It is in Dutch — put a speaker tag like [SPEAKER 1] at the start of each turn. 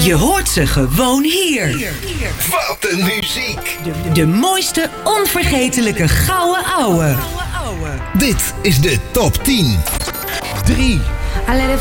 [SPEAKER 1] Je hoort ze gewoon hier.
[SPEAKER 2] Wat een muziek!
[SPEAKER 1] De mooiste, onvergetelijke gouden ouwe.
[SPEAKER 2] Dit is de top 10. 3.
[SPEAKER 3] I let it